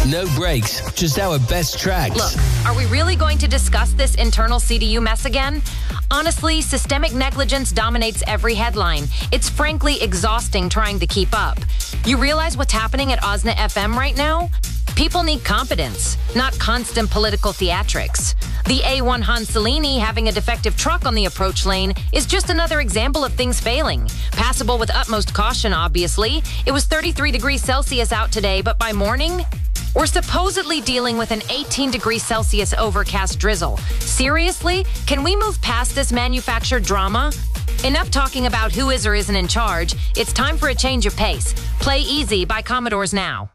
No breaks, just our best tracks. Look, are we really going to discuss this internal CDU mess again? Honestly, systemic negligence dominates every headline. It's frankly exhausting trying to keep up. You realize what's happening at Osna FM right now? People need competence, not constant political theatrics. The A1 Hansalini having a defective truck on the approach lane is just another example of things failing. Passable with utmost caution, obviously. It was 33 degrees Celsius out today, but by morning, we're supposedly dealing with an 18 degrees Celsius overcast drizzle. Seriously? Can we move past this manufactured drama? Enough talking about who is or isn't in charge. It's time for a change of pace. Play Easy by Commodores now.